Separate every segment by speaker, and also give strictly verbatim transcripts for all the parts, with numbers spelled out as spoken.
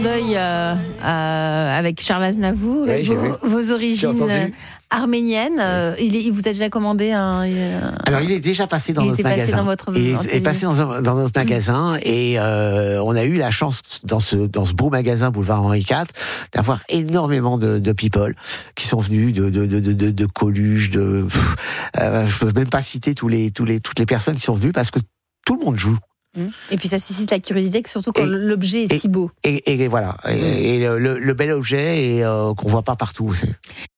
Speaker 1: Deuil euh, euh, avec Charles Aznavour,
Speaker 2: ouais,
Speaker 1: vos, vos origines arméniennes. Euh, il, est, il vous a déjà commandé un. Euh,
Speaker 2: Alors il est déjà passé dans
Speaker 1: il
Speaker 2: notre
Speaker 1: était
Speaker 2: magasin.
Speaker 1: Passé dans votre,
Speaker 2: il est, est passé dans, un, dans notre magasin mmh. et euh, on a eu la chance dans ce dans ce beau magasin boulevard Henri quatre d'avoir énormément de, de people qui sont venus de de de de, de, de Coluche, de pff, euh, je peux même pas citer tous les tous les toutes les personnes qui sont venues parce que tout le monde joue.
Speaker 1: Et puis ça suscite la curiosité, surtout quand et, l'objet est
Speaker 2: et,
Speaker 1: si beau.
Speaker 2: Et, et, et voilà, et, et le, le bel objet et, euh, qu'on voit pas partout. C'est...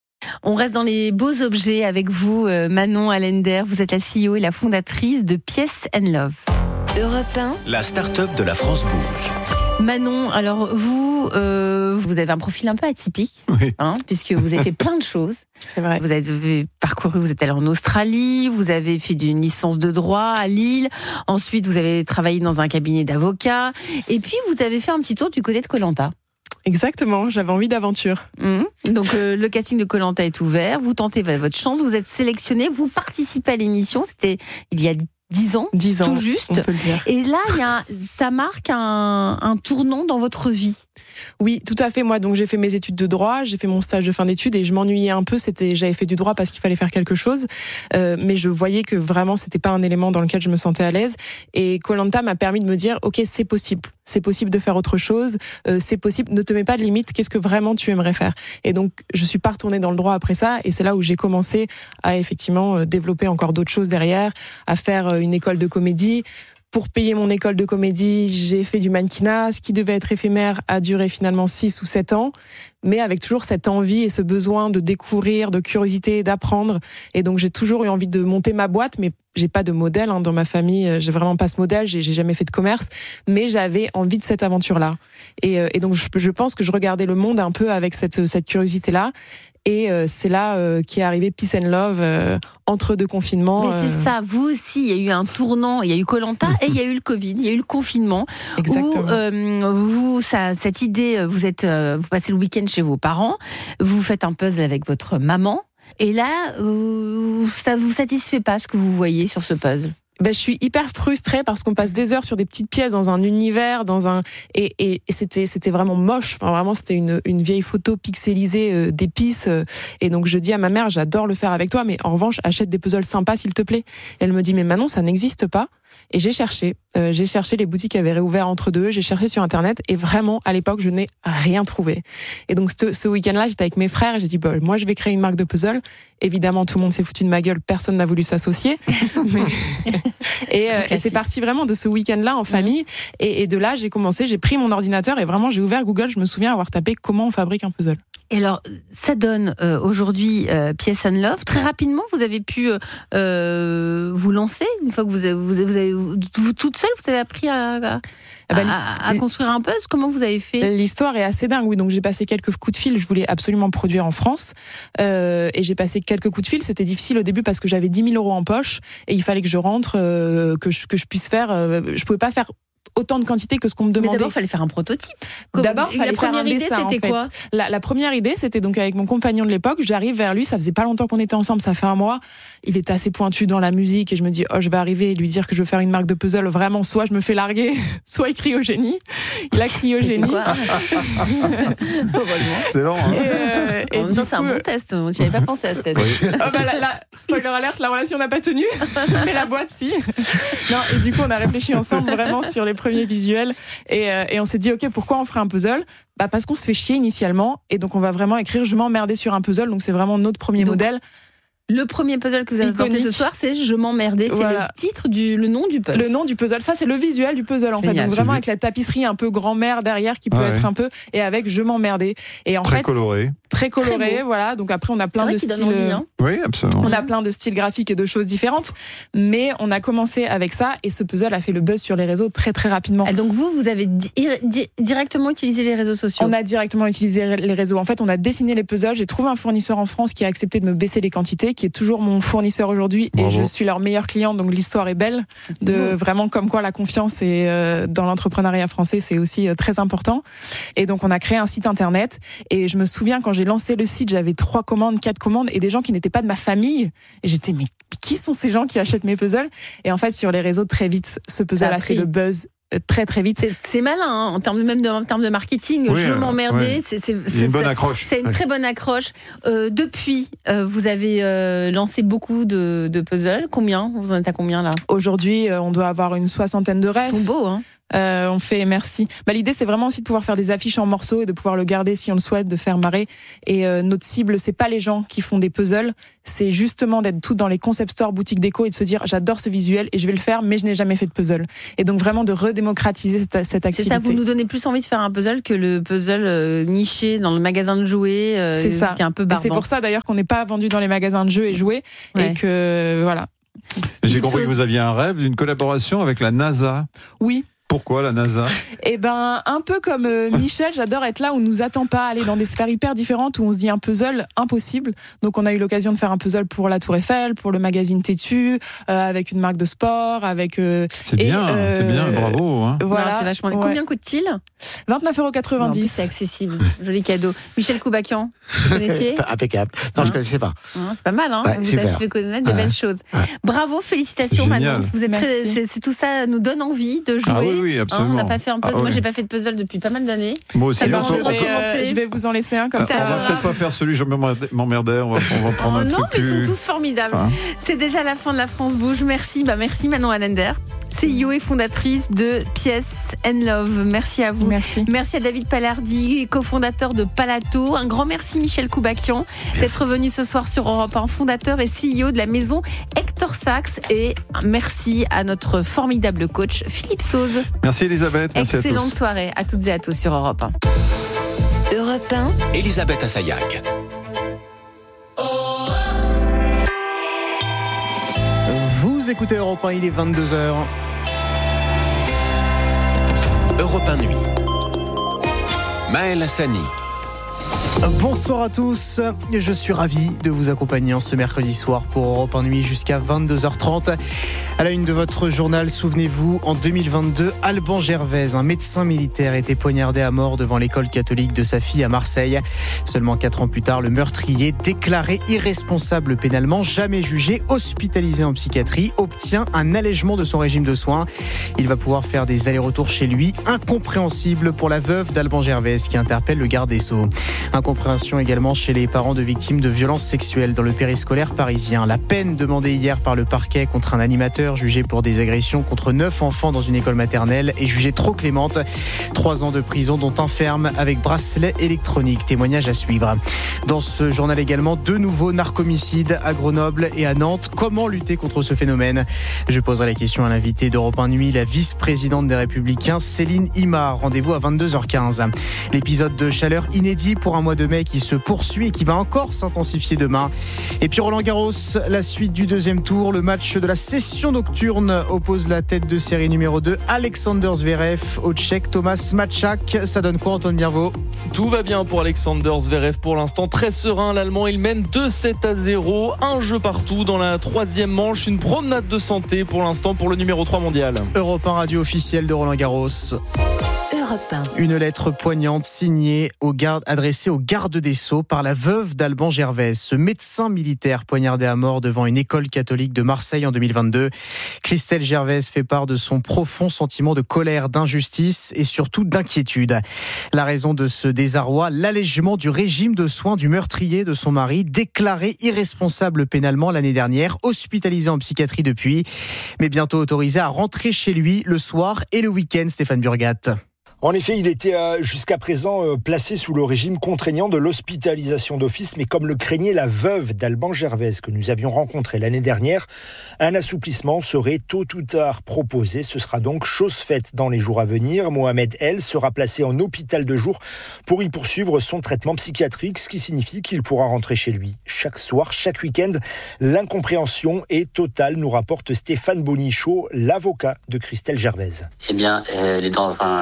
Speaker 1: On reste dans les beaux objets avec vous, Manon Allender. Vous êtes la C E O et la fondatrice de Peace and Love. Europe un.
Speaker 3: La start-up de la France bouge.
Speaker 1: Manon, alors vous, euh, vous avez un profil un peu atypique,
Speaker 4: oui.
Speaker 1: hein, puisque vous avez fait plein de choses.
Speaker 4: C'est vrai.
Speaker 1: Vous avez parcouru, vous êtes allé en Australie, vous avez fait une licence de droit à Lille, ensuite vous avez travaillé dans un cabinet d'avocats, et puis vous avez fait un petit tour du côté de Koh Lanta.
Speaker 4: Exactement, j'avais envie d'aventure.
Speaker 1: Mmh. Donc euh, le casting de Koh Lanta est ouvert, vous tentez votre chance, vous êtes sélectionné, vous participez à l'émission, c'était il y a dix ans,
Speaker 4: dix ans,
Speaker 1: tout juste.
Speaker 4: On peut le dire.
Speaker 1: Et là, il y a, ça marque un, un tournant dans votre vie.
Speaker 4: Oui, tout à fait. Moi, donc j'ai fait mes études de droit, j'ai fait mon stage de fin d'études et je m'ennuyais un peu. C'était, j'avais fait du droit parce qu'il fallait faire quelque chose, euh, mais je voyais que vraiment c'était pas un élément dans lequel je me sentais à l'aise. Et Koh Lanta m'a permis de me dire, ok, c'est possible, c'est possible de faire autre chose, euh, c'est possible. Ne te mets pas de limite. Qu'est-ce que vraiment tu aimerais faire? Et donc, je suis pas retournée dans le droit après ça. Et c'est là où j'ai commencé à effectivement développer encore d'autres choses derrière, à faire une école de comédie. Pour payer mon école de comédie, j'ai fait du mannequinat. Ce qui devait être éphémère a duré finalement six ou sept ans, mais avec toujours cette envie et ce besoin de découvrir, de curiosité, d'apprendre. Et donc, j'ai toujours eu envie de monter ma boîte, mais j'ai pas de modèle hein, dans ma famille. J'ai vraiment pas ce modèle. J'ai, j'ai jamais fait de commerce, mais j'avais envie de cette aventure-là. Et, et donc, je, je pense que je regardais le monde un peu avec cette, cette curiosité-là. Et euh, c'est là euh, qu'est arrivé Peace and Love euh, entre deux confinements.
Speaker 1: Mais c'est euh... ça, vous aussi, il y a eu un tournant, il y a eu Koh Lanta et il y a eu le Covid, il y a eu le confinement.
Speaker 4: Exactement.
Speaker 1: Où, euh, vous, ça, cette idée, vous êtes, euh, vous passez le week-end chez vos parents, vous faites un puzzle avec votre maman, et là, euh, ça vous satisfait pas ce que vous voyez sur ce puzzle?
Speaker 4: Ben, je suis hyper frustrée parce qu'on passe des heures sur des petites pièces dans un univers, dans un et, et, et c'était c'était vraiment moche. Enfin, vraiment, c'était une une vieille photo pixelisée euh, d'épices. Euh, et donc je dis à ma mère, j'adore le faire avec toi, mais en revanche, achète des puzzles sympas s'il te plaît. Et elle me dit, mais Manon, ça n'existe pas. Et j'ai cherché, euh, j'ai cherché les boutiques qui avaient réouvert entre deux, j'ai cherché sur internet et vraiment à l'époque je n'ai rien trouvé. Et donc ce, ce week-end-là j'étais avec mes frères et j'ai dit bah, moi je vais créer une marque de puzzle. Évidemment tout le monde s'est foutu de ma gueule, personne n'a voulu s'associer. Mais... et, euh, et c'est parti vraiment de ce week-end-là en famille. Mmh. Et, et de là j'ai commencé, j'ai pris mon ordinateur et vraiment j'ai ouvert Google. Je me souviens avoir tapé comment on fabrique un puzzle.
Speaker 1: Et alors, ça donne euh, aujourd'hui euh, Peace and Love. Très rapidement, vous avez pu euh, vous lancer une fois que vous avez, vous avez, vous avez vous, toute seule, vous avez appris à, à, ah bah, à, à construire un puzzle. Comment vous avez fait?
Speaker 4: L'histoire est assez dingue. Oui, donc j'ai passé quelques coups de fil. Je voulais absolument produire en France euh, et j'ai passé quelques coups de fil. C'était difficile au début parce que j'avais dix mille euros en poche et il fallait que je rentre, euh, que je que je puisse faire. Euh, je pouvais pas faire autant de quantité que ce qu'on me demandait.
Speaker 1: Mais d'abord, il fallait faire un prototype.
Speaker 4: Comme... D'abord, il fallait
Speaker 1: la première
Speaker 4: faire un
Speaker 1: idée,
Speaker 4: dessin,
Speaker 1: c'était
Speaker 4: en fait.
Speaker 1: quoi?
Speaker 4: la, la première idée, c'était donc avec mon compagnon de l'époque. J'arrive vers lui, ça faisait pas longtemps qu'on était ensemble, ça fait un mois. Il était assez pointu dans la musique et je me dis, oh, je vais arriver et lui dire que je veux faire une marque de puzzle. Vraiment, soit je me fais larguer, soit il crie au génie. Il a crié au génie.
Speaker 2: Excellent. Hein.
Speaker 4: Et, euh, et
Speaker 1: en même temps, c'est un bon test. Je n'avais pas pensé à ce test.
Speaker 4: Oui. Oh, bah, la, la, spoiler alert, la relation n'a pas tenu, mais la boîte, si. Non, et du coup, on a réfléchi ensemble vraiment sur les premiers visuels. Et, euh, et on s'est dit, ok, pourquoi on ferait un puzzle? Bah parce qu'on se fait chier initialement, et donc on va vraiment écrire je m'emmerdais sur un puzzle, donc c'est vraiment notre premier donc, modèle.
Speaker 1: Le premier puzzle que vous avez porté ce soir, c'est Je m'emmerdais. C'est voilà. Le titre, du, le nom du puzzle.
Speaker 4: Le nom du puzzle, ça c'est le visuel du puzzle en Génial. Fait. Donc vraiment avec la tapisserie un peu grand-mère derrière qui peut ah, être ouais. un peu, et avec Je m'emmerdais. Et en
Speaker 5: très
Speaker 4: fait,
Speaker 5: coloré.
Speaker 4: Très coloré, très voilà. Donc après on a plein de styles.
Speaker 1: Envie, hein.
Speaker 5: Oui, absolument.
Speaker 4: On a plein de styles graphiques et de choses différentes, mais on a commencé avec ça et ce puzzle a fait le buzz sur les réseaux très très rapidement.
Speaker 1: Et donc vous, vous avez di- di- directement utilisé les réseaux sociaux?
Speaker 4: On a directement utilisé les réseaux. En fait, on a dessiné les puzzles. J'ai trouvé un fournisseur en France qui a accepté de me baisser les quantités, qui est toujours mon fournisseur aujourd'hui. Bravo. Et je suis leur meilleure cliente, donc l'histoire est belle. C'est de beau. Vraiment comme quoi la confiance est, euh, dans l'entrepreneuriat français, c'est aussi euh, très important. Et donc on a créé un site internet. Et je me souviens quand j'ai lancé le site, j'avais trois commandes, quatre commandes et des gens qui n'étaient pas de ma famille. Et j'étais mais qui sont ces gens qui achètent mes puzzles? Et en fait sur les réseaux très vite, ce puzzle a, a fait le buzz très très vite.
Speaker 1: C'est, c'est malin, hein, en termes de, même de, en termes de marketing. Oui, je euh, m'emmerdais.
Speaker 5: Ouais.
Speaker 1: C'est, c'est,
Speaker 5: c'est une bonne accroche.
Speaker 1: C'est une
Speaker 5: ouais.
Speaker 1: très bonne accroche. Euh, depuis, euh, vous avez euh, lancé beaucoup de, de puzzles. Combien ? Vous en êtes à combien là ?
Speaker 4: Aujourd'hui, euh, on doit avoir une soixantaine de rêves.
Speaker 1: Ils sont beaux, hein ?
Speaker 4: Euh, on fait merci. Bah, l'idée, c'est vraiment aussi de pouvoir faire des affiches en morceaux et de pouvoir le garder si on le souhaite, de faire marrer. Et euh, notre cible, c'est pas les gens qui font des puzzles, c'est justement d'être tout dans les concept stores, boutiques déco et de se dire j'adore ce visuel et je vais le faire, mais je n'ai jamais fait de puzzle. Et donc vraiment de redémocratiser cette, cette activité.
Speaker 1: C'est ça, vous nous donnez plus envie de faire un puzzle que le puzzle euh, niché dans le magasin de jouets, euh,
Speaker 4: c'est ça.
Speaker 1: Qui est un peu barbant.
Speaker 4: Et c'est pour ça d'ailleurs qu'on n'est pas vendu dans les magasins de jeux et jouets ouais. et que voilà.
Speaker 5: J'ai compris que vous aviez un rêve d'une collaboration avec la NASA.
Speaker 4: Oui.
Speaker 5: Pourquoi la NASA ?
Speaker 4: Eh ben, un peu comme euh, Michel, j'adore être là où on nous attend pas, aller dans des sphères hyper différentes où on se dit un puzzle impossible. Donc, on a eu l'occasion de faire un puzzle pour la Tour Eiffel, pour le magazine Tétu, euh, avec une marque de sport, avec. Euh,
Speaker 5: c'est et, bien, euh, c'est bien, bravo. Hein.
Speaker 1: Voilà, non, c'est vachement. Ouais. Combien coûte-t-il ?
Speaker 4: vingt-neuf euros quatre-vingt-dix.
Speaker 1: C'est accessible, joli cadeau. Michel Koubakian, vous connaissiez ?
Speaker 2: Impeccable. Non, hein? Je connaissais pas.
Speaker 1: Hein, c'est pas mal, hein.
Speaker 2: Ouais,
Speaker 1: vous
Speaker 2: super.
Speaker 1: avez fait connaître des
Speaker 2: ouais.
Speaker 1: belles choses.
Speaker 2: Ouais.
Speaker 1: Bravo, félicitations, Manon. Vous êtes très, c'est, c'est, tout ça nous donne envie de jouer.
Speaker 5: Ah oui, oui, absolument.
Speaker 1: Hein, on n'a pas fait un puzzle.
Speaker 5: Ah,
Speaker 1: Moi,
Speaker 5: oui.
Speaker 1: j'ai pas fait de puzzle depuis pas mal d'années.
Speaker 5: Moi aussi.
Speaker 1: Alors,
Speaker 5: on,
Speaker 1: je, vais,
Speaker 4: euh, je vais vous en laisser un comme
Speaker 5: ah,
Speaker 4: ça.
Speaker 5: On va
Speaker 4: voilà.
Speaker 5: peut-être pas faire celui je m'emmerdais. On va, on va prendre
Speaker 1: oh,
Speaker 5: un
Speaker 1: non,
Speaker 5: truc
Speaker 1: mais
Speaker 5: plus...
Speaker 1: ils sont tous formidables.
Speaker 5: Hein
Speaker 1: c'est déjà la fin de la France Bouge. Merci, bah merci Manon Allender, C E O et fondatrice de Pièce and Love. Merci à vous.
Speaker 4: Merci.
Speaker 1: Merci à David Palardi, cofondateur de Palato. Un grand merci Michel Koubakian d'être venu ce soir sur Europe un, fondateur et C E O de la maison Hector Sachs. Et merci à notre formidable coach Philippe Sauze.
Speaker 5: Merci Elisabeth. Merci
Speaker 1: Excellente
Speaker 5: à tous.
Speaker 1: soirée à toutes et à tous sur Europe un.
Speaker 3: Europe un, Elisabeth Assayag.
Speaker 6: Vous écoutez Europe un, il est vingt-deux heures.
Speaker 3: Europe un Nuit. Maël Hassani.
Speaker 6: Bonsoir à tous, je suis ravi de vous accompagner en ce mercredi soir pour Europe un Nuit jusqu'à vingt-deux heures trente. À la une de votre journal, souvenez-vous, en deux mille vingt-deux, Alban Gervaise, un médecin militaire, était poignardé à mort devant l'école catholique de sa fille à Marseille. Seulement quatre ans plus tard, le meurtrier, déclaré irresponsable pénalement, jamais jugé, hospitalisé en psychiatrie, obtient un allègement de son régime de soins. Il va pouvoir faire des allers-retours chez lui, incompréhensible pour la veuve d'Alban Gervaise qui interpelle le garde des Sceaux. Incompréhension également chez les parents de victimes de violences sexuelles dans le périscolaire parisien. La peine demandée hier par le parquet contre un animateur jugé pour des agressions contre neuf enfants dans une école maternelle est jugée trop clémente. Trois ans de prison dont un ferme avec bracelet électronique. Témoignage à suivre. Dans ce journal également, deux nouveaux narcomicides à Grenoble et à Nantes. Comment lutter contre ce phénomène ? Je poserai la question à l'invitée d'Europe un Nuit, la vice-présidente des Républicains, Céline Imard. Rendez-vous à vingt-deux heures quinze. L'épisode de chaleur inédit pour un mois de mai qui se poursuit et qui va encore s'intensifier demain. Et puis Roland Garros, la suite du deuxième tour, le match de la session nocturne oppose la tête de série numéro deux, Alexander Zverev, au Tchèque Thomas Matchak. Ça donne quoi, Antoine Birveau ?
Speaker 7: Tout va bien pour Alexander Zverev pour l'instant, très serein. L'Allemand, il mène deux sept à zéro, un jeu partout dans la troisième manche, une promenade de santé pour l'instant pour le numéro trois mondial.
Speaker 6: Europe un, radio officielle de Roland Garros. Une lettre poignante signée au garde, adressée au garde des Sceaux par la veuve d'Alban Gervaise, ce médecin militaire poignardé à mort devant une école catholique de Marseille en deux mille vingt-deux. Christelle Gervaise fait part de son profond sentiment de colère, d'injustice et surtout d'inquiétude. La raison de ce désarroi, l'allègement du régime de soins du meurtrier de son mari, déclaré irresponsable pénalement l'année dernière, hospitalisé en psychiatrie depuis, mais bientôt autorisé à rentrer chez lui le soir et le week-end. Stéphane Burgat.
Speaker 8: En effet, il était euh, jusqu'à présent euh, placé sous le régime contraignant de l'hospitalisation d'office, mais comme le craignait la veuve d'Alban Gervaise que nous avions rencontré l'année dernière, un assouplissement serait tôt ou tard proposé. Ce sera donc chose faite dans les jours à venir. Mohamed El sera placé en hôpital de jour pour y poursuivre son traitement psychiatrique, ce qui signifie qu'il pourra rentrer chez lui chaque soir, chaque week-end. L'incompréhension est totale, nous rapporte Stéphane Bonichot, l'avocat de Christelle Gervaise.
Speaker 9: Eh bien, elle est dans un état d'esprit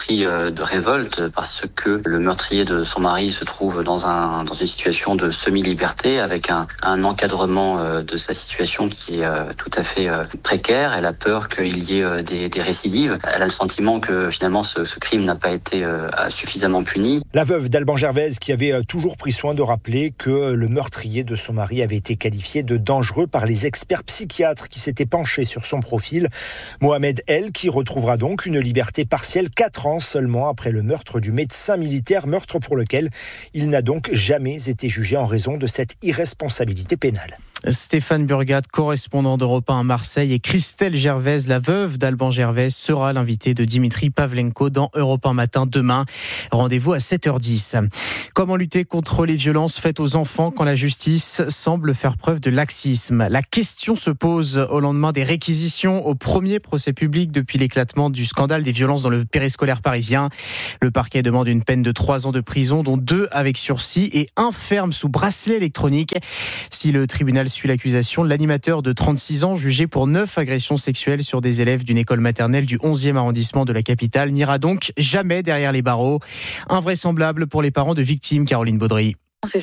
Speaker 9: esprit de révolte parce que le meurtrier de son mari se trouve dans un dans une situation de semi-liberté avec un, un encadrement de sa situation qui est tout à fait précaire. Elle a peur qu'il y ait des, des récidives. Elle a le sentiment que finalement ce, ce crime n'a pas été suffisamment puni.
Speaker 8: La veuve d'Alban Gervaise qui avait toujours pris soin de rappeler que le meurtrier de son mari avait été qualifié de dangereux par les experts psychiatres qui s'étaient penchés sur son profil. Mohamed El qui retrouvera donc une liberté partielle quatre ans seulement après le meurtre du médecin militaire, meurtre pour lequel il n'a donc jamais été jugé en raison de cette irresponsabilité pénale.
Speaker 6: Stéphane Burgat, correspondant d'Europe un à Marseille, et Christelle Gervaise, la veuve d'Alban Gervaise, sera l'invitée de Dimitri Pavlenko dans Europe un matin demain. Rendez-vous à sept heures dix. Comment lutter contre les violences faites aux enfants quand la justice semble faire preuve de laxisme ? La question se pose au lendemain des réquisitions au premier procès public depuis l'éclatement du scandale des violences dans le périscolaire parisien. Le parquet demande une peine de trois ans de prison, dont deux avec sursis et un ferme sous bracelet électronique. Si le tribunal suit l'accusation, l'animateur de trente-six ans, jugé pour neuf agressions sexuelles sur des élèves d'une école maternelle du onzième arrondissement de la capitale, n'ira donc jamais derrière les barreaux. Invraisemblable pour les parents de victimes, Caroline Baudry.